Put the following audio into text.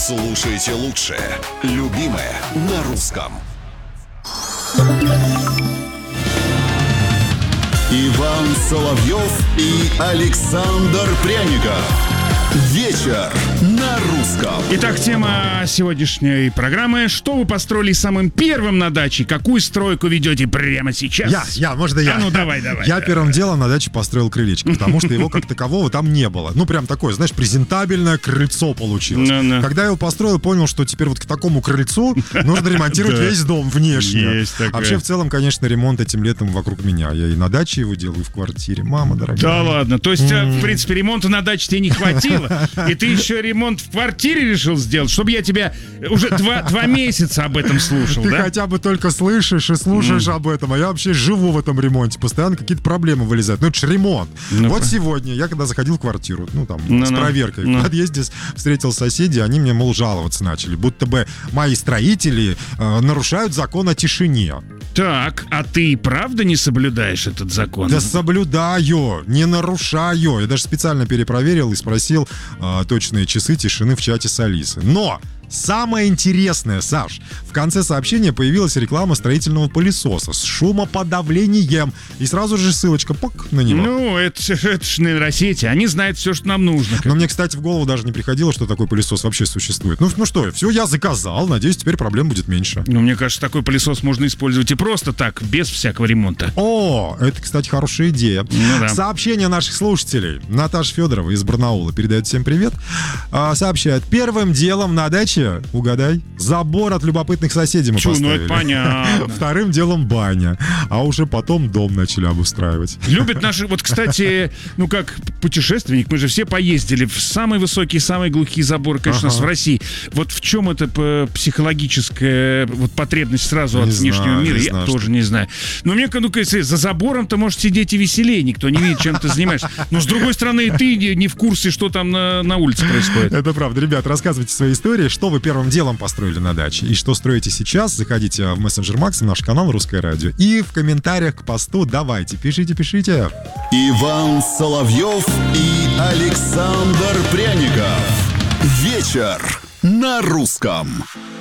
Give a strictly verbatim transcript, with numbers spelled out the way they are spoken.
Слушайте лучшее, любимое на русском. Иван Соловьев и Александр Пряников. Вечер на русском. Итак, тема сегодняшней программы: что вы построили самым первым на даче? Какую стройку ведете прямо сейчас? Я, я, можно я? А ну давай, давай. Я давай. первым делом на даче построил крылечко, потому что его как такового там не было. Ну, прям такое, знаешь, презентабельное крыльцо получилось. Ну-ну. Когда я его построил, понял, что теперь вот к такому крыльцу нужно ремонтировать весь дом внешне. Есть такое. Вообще, в целом, конечно, ремонт этим летом вокруг меня. Я и на даче его делаю, и в квартире. Мама дорогая. Да ладно, то есть, в принципе, ремонта на даче тебе не хватило, и ты еще ремонт в квартире решил сделать, чтобы я тебя уже два, два месяца об этом слушал, Ты да? хотя бы только слышишь и слушаешь об этом, а я вообще живу в этом ремонте. Постоянно какие-то проблемы вылезают. Ну, это ж ремонт. Ну, вот по- сегодня я, когда заходил в квартиру, ну, там, Ну, с ну, проверкой, ну. в подъезде встретил соседей, они мне, мол, жаловаться начали. Будто бы мои строители э, нарушают закон о тишине. Так, а ты и правда не соблюдаешь этот закон? Да соблюдаю, не нарушаю. Я даже специально перепроверил и спросил э, точные часы тишины в чате с Алисой. Но самое интересное, Саш, в конце сообщения появилась реклама строительного пылесоса с шумоподавлением. И сразу же ссылочка пок на него. Ну, это, ж- это ж нейросети, они знают все, что нам нужно. Но мне, кстати, в голову даже не приходило, что такой пылесос вообще существует. Ну, ну что, все, я заказал. Надеюсь, теперь проблем будет меньше. Ну, мне кажется, такой пылесос можно использовать и просто так, без всякого ремонта. О, это, кстати, хорошая идея. Ну да. Сообщение наших слушателей. Наташа Федорова из Барнаула передает всем привет. А, сообщает: первым делом на даче, угадай, забор от любопытных соседей мы Чу, ну поставили. это понятно. Вторым делом баня. А уже потом дом начали обустраивать. Любят наши, вот, кстати, ну как путешественник, мы же все поездили в самые высокие, самые глухие заборы, конечно, у нас Ага. в России. Вот в чем эта п- психологическая вот потребность сразу Не от знаю, внешнего мира, не я знаю, тоже что- не знаю. Но мне, ну, кажется, за забором-то можешь сидеть и веселее, никто не видит, чем ты занимаешься. Но с другой стороны, и ты не, не в курсе, что там на, на улице происходит. Это правда. Ребят, рассказывайте свои истории, что вы первым делом построили на даче и что строите сейчас. Заходите в мессенджер Макс, в наш канал «Русское радио». И в комментариях к посту давайте, пишите, пишите. Иван Соловьев и Александр Пряников. Вечер на русском.